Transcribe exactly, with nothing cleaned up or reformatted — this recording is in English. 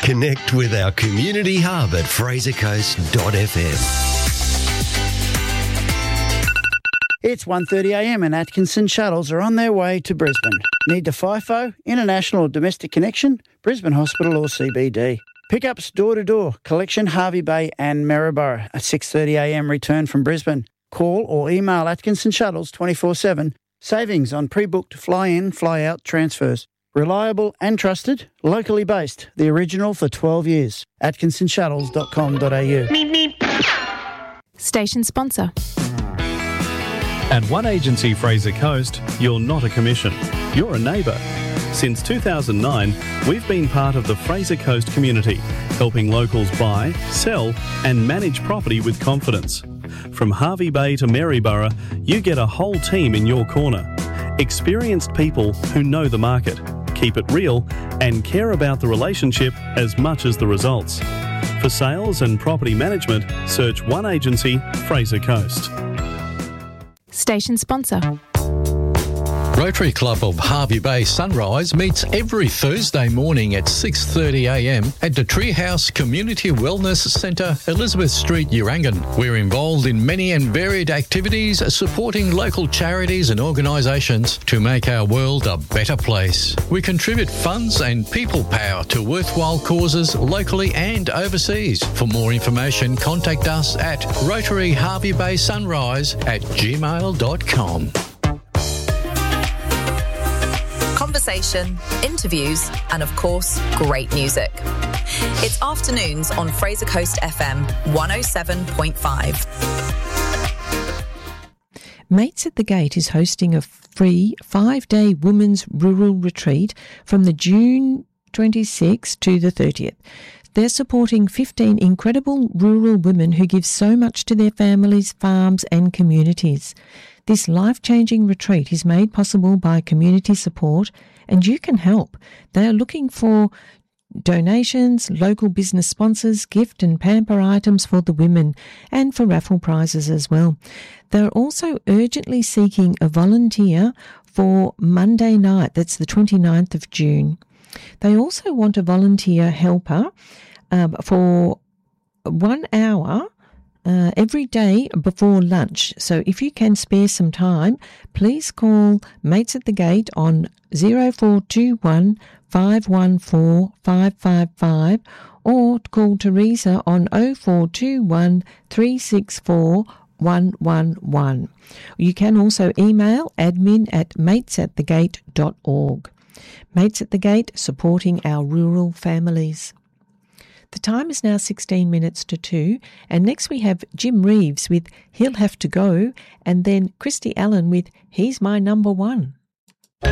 Connect with our community hub at fraser coast dot f m. It's one thirty a m and Atkinson shuttles are on their way to Brisbane. Need the FIFO, international or domestic connection? Brisbane Hospital or C B D. Pickups door-to-door, collection Harvey Bay and Maryborough at six thirty a m return from Brisbane. Call or email Atkinson Shuttles twenty-four seven. Savings on pre-booked fly-in, fly-out transfers. Reliable and trusted, locally based. The original for twelve years. atkinson shuttles dot com dot a u. Station sponsor. At One Agency Fraser Coast, you're not a commission. You're a neighbour. Since two thousand nine, we've been part of the Fraser Coast community, helping locals buy, sell and manage property with confidence. From Harvey Bay to Maryborough, you get a whole team in your corner. Experienced people who know the market, keep it real and care about the relationship as much as the results. For sales and property management, search One Agency Fraser Coast. Station sponsor. Rotary Club of Harvey Bay Sunrise meets every Thursday morning at six thirty a m at the Treehouse Community Wellness Centre, Elizabeth Street, Urangan. We're involved in many and varied activities supporting local charities and organisations to make our world a better place. We contribute funds and people power to worthwhile causes locally and overseas. For more information, contact us at rotary harvey bay sunrise at gmail dot com. Conversation, interviews, and of course, great music. It's afternoons on Fraser Coast F M one oh seven point five. Mates at the Gate is hosting a free five-day women's rural retreat from the June twenty-sixth to the thirtieth. They're supporting fifteen incredible rural women who give so much to their families, farms and communities. This life-changing retreat is made possible by community support and you can help. They are looking for donations, local business sponsors, gift and pamper items for the women and for raffle prizes as well. They're also urgently seeking a volunteer for Monday night, that's the twenty-ninth of June. They also want a volunteer helper um, for one hour Uh, every day before lunch. So if you can spare some time, please call Mates at the Gate on zero four two one, five one four, five five five or call Teresa on oh four two one, three six four, one one one. You can also email admin at mates at the gate dot org. Mates at the Gate, supporting our rural families. The time is now sixteen minutes to two, and next we have Jim Reeves with He'll Have to Go, and then Christy Allen with He's My Number One.